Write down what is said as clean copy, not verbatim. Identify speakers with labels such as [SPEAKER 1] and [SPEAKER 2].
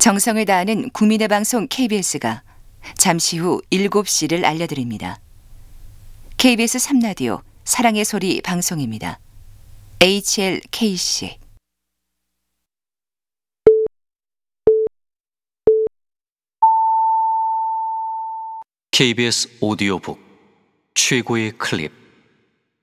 [SPEAKER 1] 정성을 다하는 국민의 방송 KBS가 잠시 후 7시를 알려드립니다. KBS 3라디오 사랑의 소리 방송입니다. HLKC
[SPEAKER 2] KBS 오디오북 최고의 클립.